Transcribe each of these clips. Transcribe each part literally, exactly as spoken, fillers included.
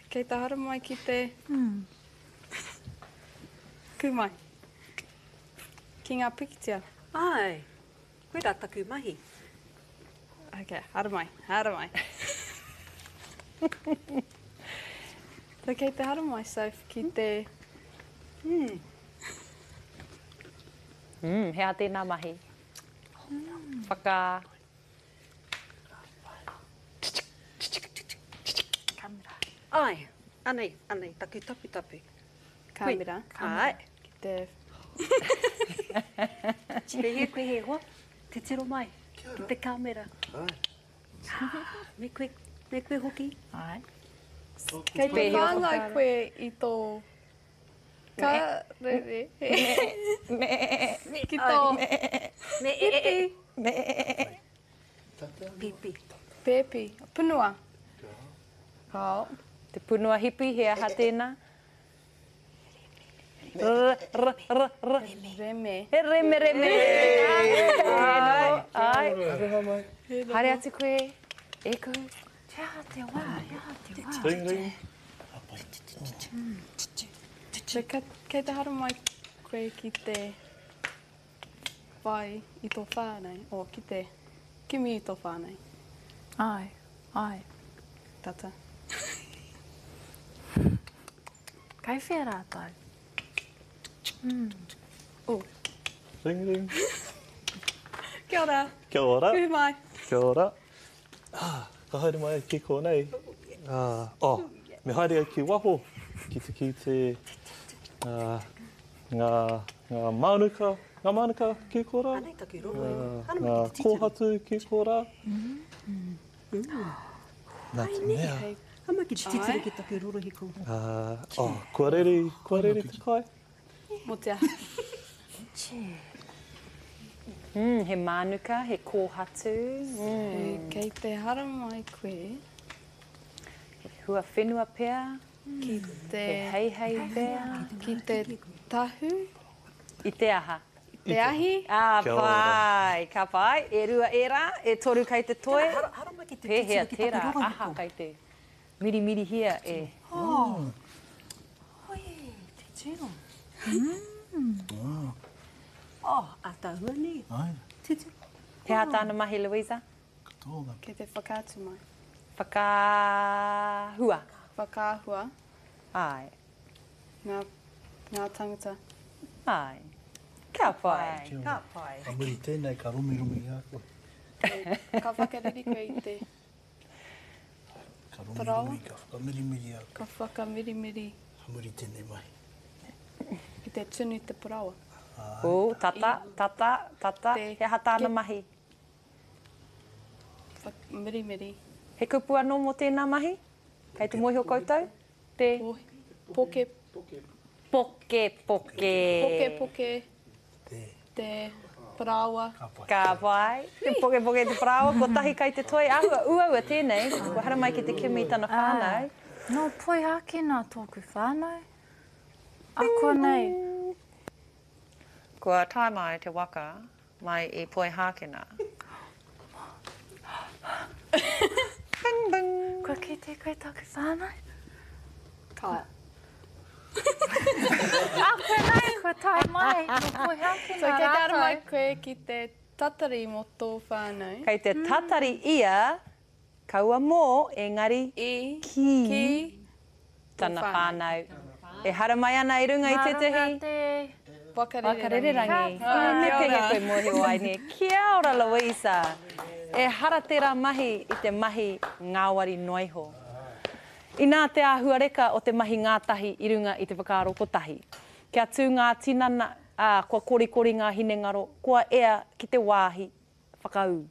Kei te hara mai ki te... Hmm. Kumai. Ki ngā pikitia. Ai, koe rā taku mahi. Ok, hara mai, hara mai. So kei te hara mai, Soph, ki te... Hmm. Mm, hea tēnā mahi. Mm. Whaka... Kamera. Ai, anei, anei, taku tapu tapu. Kamera. Ai. Ki te... Te he koe he hoa, te tiro mai, ki te kamera. Ai. Me koe, me koe hoki. Ai. Kei te Pēhio whāngai whakaara. koe i tō... Ka... Rere. Me, Ki tō... Me e e e. me. Pipi. Pēpi. Punua. Kao. Te punua hipi, hea ha tēnā. R, r, r, r. Reme. He reme, reme. Ai, ai. Areha mai. Haere atu koe, e koe. Tea te wā, tea te wā. Ring, ring. So, ka, kei te hara mai koe ki te... Vai i tō whānei, o ki te... Kimi i tō whānei. Ai, ai. Tata. Kai whia rātou. O, Ring, ring. kia ora. Kia ora. Kuhu mai. Kia ora. Ah, ka haere mai ki konei. Ah, oh, me haere ai ki waho. Ki te ki te... Uh, ngā, ngā mānuka. Ngā mānuka ki kora. Anei taku roho e. Uh, Hana ngā mai ki te titiri. kōhatu ki kora. Nā te mea. Hei, Hama ki te titiri ki taku roro hiko. Uh, oh, kua rere, kua rere te kai. mo te aha. Mm, he mānuka, he kōhatu. Mm. E, kei te hara mai koe He hua whenua pea, ki te... he hei hei pea. Ki te tahu, I te aha. te ahi. Ah, Kia ora. pai, ka pai. E rua e rā, e toru kai te toe. Hara, hara mai ki te Pēhea titiri ki tērā, taku roro aha hiko. kai te miri miri hia e. Oh. Oi, te tino. Oh, a tahua ni. Ai, Te tino. Pēhā tāna mahi, Louisa? katoa. Kei te whakaatu mai. Whakahua. Whakaahua, Ai, ngā, ngā tangata. ai. Ka pai. Ka pai. Ka muri tēnei, ka rumi rumi ia koe. Ka whakariri koe i te... Ka rumi Parawa? rumi, ka whakamirimiri ia koe. Ka whakamirimiri Ka muri tēnei mai. i te tunu te parawa. O, tata, tata, tata. Te- He ha tāna ke- mahi. Whakamirimiri. He kupu anō mō tēnā mahi? Kei te mohi o koutou? Te Po, poke, poke, poke. poke, poke, Te, te parawa. ka pai. Ka pai. Te poke poke te parawa, ko tahi kai te toi. Ahua, ua ua tēnei. Ko hara mai ki te kimi i tana whānau. No poi hake nā tōku whānau. A kua nei. Kua tai mai te waka, mai i poi hākena. Bing, bing. Kua ki te koe tōku whānau. Ka. A kua nei, kua tai mai. No poi hake So, nā kei te ara mai rātou. koe ki te tatari mo tō whānau. Kei te tatari ia, kaua mō, engari I, ki, ki, tana tō whānau. E hara mai ana i runga i Marunga tetehi. te... Wakarere rangi. Ka Me ora. pehe koe mohi o ai ne. Kia ora, Louisa. E hara tērā mahi i te mahi ngāwari noiho. I nā te āhua reka o te mahi ngātahi i runga i te whakaaro kotahi. Kia tū ngā tinana, ā, kua korikori ngā hinengaro, kua ea ki te wāhi whakau.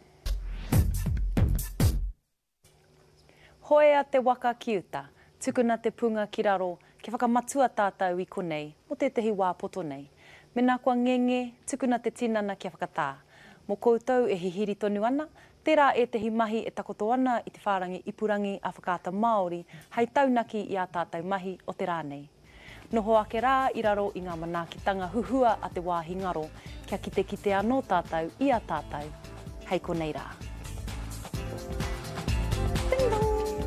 Hoea te waka kiuta, tukuna te punga ki raro, ke whakamatua tātou i konei, mo te tehi wā poto nei. Mena kua ngenge, tukuna te tinana kia whakatā. Mo koutou e hihiri tonu ana, tērā e tehi mahi e takoto ana i te whārangi ipurangi a whakaata Māori, hei taunaki i a tātou mahi o te rānei. Noho ake rā i raro i ngā manaakitanga huhua a te wāhi ngaro, kia kite kite anō tātou i a tātou, hei konei rā.